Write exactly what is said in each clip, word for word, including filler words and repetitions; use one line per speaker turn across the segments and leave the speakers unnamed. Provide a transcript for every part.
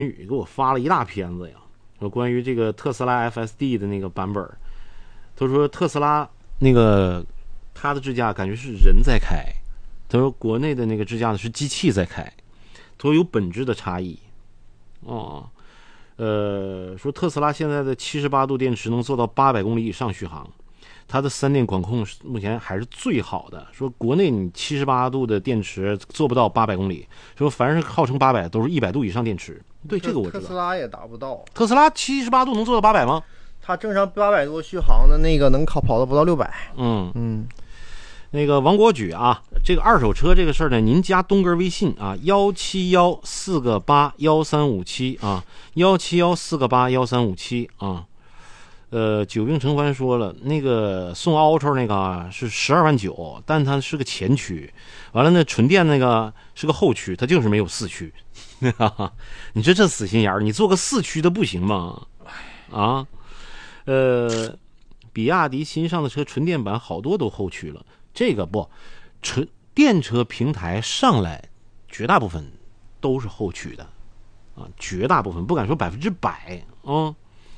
宇给我发了一大片子呀，说关于这个特斯拉 F S D 的那个版本。他说特斯拉那个他的支架感觉是人在开，他说国内的那个支架呢是机器在开，他说有本质的差异。哦，呃，说特斯拉现在的七十八度电池能做到八百公里以上续航，它的三电管控目前还是最好的。说国内你七十八度的电池做不到八百公里，说凡是号称八百都是一百度以上电池。对，这个我知道。
特斯拉也达不到。
特斯拉七十八度能做到八百吗？
它正常八百多续航的那个能跑跑到不到六百。
嗯
嗯。
那个王国举啊，这个二手车这个事儿呢，您加东哥微信啊，幺七幺四个八幺三五七啊，幺七幺四个八幺三五七啊。呃，久病成欢说了，那个送 Ultra 那个啊是十二万九，但它是个前驱，完了呢，纯电那个是个后驱，它就是没有四驱。你说这死心眼儿，你做个四驱的不行吗？啊，呃，比亚迪新上的车纯电版好多都后驱了。这个不，纯电车平台上来，绝大部分都是后驱的，啊，绝大部分不敢说百分之百啊。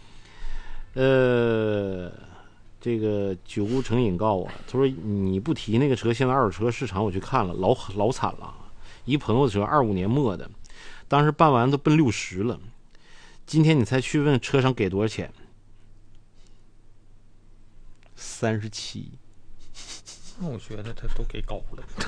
呃，这个九姑成瘾告我，他说你不提那个车，现在二手车市场我去看了，老老惨了。一朋友的车，二五年末的，当时办完都奔六十了。今天你才去问车商给多少钱？三十七。
那我觉得他都给高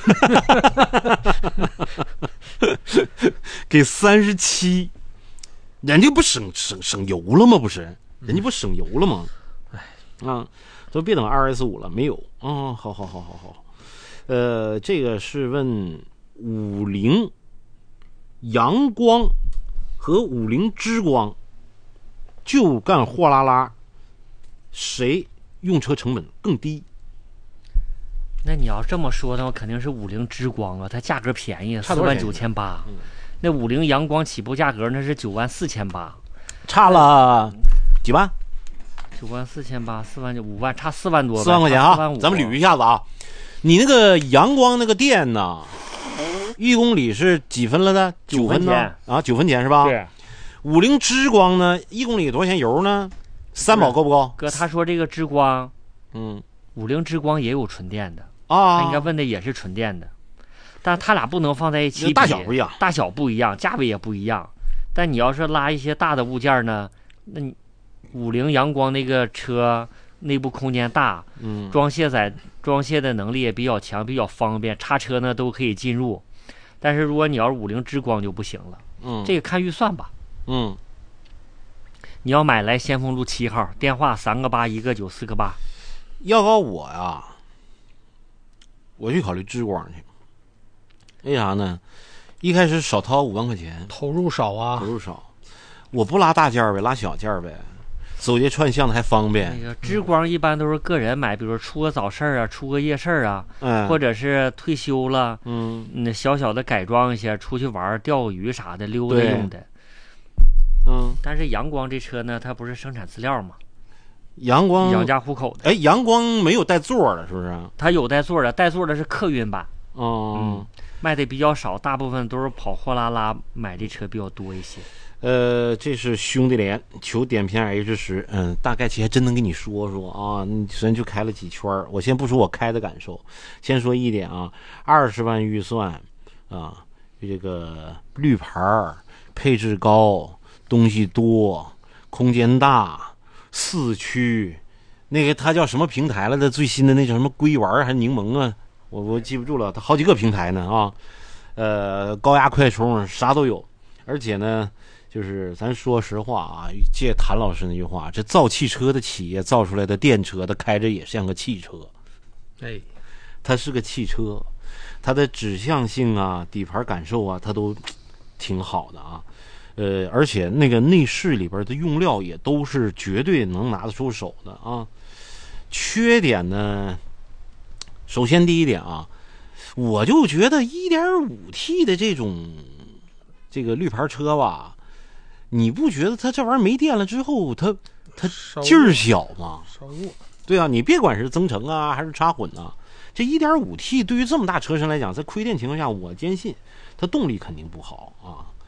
了，给三十七，人家不省省省油了吗？不是，人家不省油了吗？哎，啊，都别等 二 S 五 了，没有啊、哦。好好好好好，呃，这个是问五菱阳光和五菱之光，就干货拉拉，谁用车成本更低？
那你要这么说的话，肯定是五菱之光啊，它价格便宜，四万九千八。那五菱阳光起步价格那是九万四千八，
差了几万？
九万四千八，四万五万，差四万多，
四万块钱啊！咱们捋一下子啊，你那个阳光那个电呢，一公里是几分了呢？九分呢？啊，九分钱是吧？
对。
五菱之光呢，一公里多少钱油呢？三宝够不够？
哥，他说这个之光，
嗯，
五菱之光也有纯电的。
啊，
他应该问的也是纯电的，但他俩不能放在一起比，
大小不一样，
大小不一样，价位也不一样。但你要是拉一些大的物件呢，那你五菱阳光那个车内部空间大，
嗯，
装卸载装卸的能力也比较强，比较方便，叉车呢都可以进入。但是如果你要是五菱之光就不行了，
嗯，
这个看预算吧，
嗯，
你要买来先锋路七号，电话三个八一个九四个八。
要搞我呀。我去考虑之光去，为啥呢？一开始少掏五万块钱，
投入少啊，
投入少。我不拉大件呗，拉小件呗，走街串巷的还方便。
那个之光一般都是个人买，比如说出个早市啊，出个夜市啊，
嗯，
或者是退休了，
嗯，
那小小的改装一下，出去玩钓个鱼啥的，溜达用的。
嗯，
但是阳光这车呢，它不是生产资料吗？
阳光
养家糊口的。
哎，阳光没有带座的，是不是？
它有带座的，带座的是客运版。
哦、
嗯，卖的比较少，大部分都是跑货拉拉买这车比较多一些。
呃，这是兄弟连求点评 H 十，嗯，大概其还真能跟你说说啊。你虽然就开了几圈，我先不说我开的感受，先说一点啊，二十万预算啊，这个绿牌配置高，东西多，空间大。四驱，那个它叫什么平台了的？最新的那叫什么龟丸还是柠檬啊？我我记不住了，它好几个平台呢啊。呃，高压快充啥都有，而且呢，就是咱说实话啊，借谭老师那句话，这造汽车的企业造出来的电车，它开着也像个汽车。
哎，
它是个汽车，它的指向性啊、底盘感受啊，它都挺好的啊。呃，而且那个内饰里边的用料也都是绝对能拿得出手的啊。缺点呢，首先第一点啊，我就觉得 一点五 T 的这种这个绿牌车吧，你不觉得它这玩意儿没电了之后，它它劲儿小吗？
稍弱。
对啊，你别管是增程啊还是插混啊，这 一点五 T 对于这么大车身来讲，在亏电情况下，我坚信它动力肯定不好啊。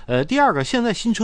呃，第二个，现在新车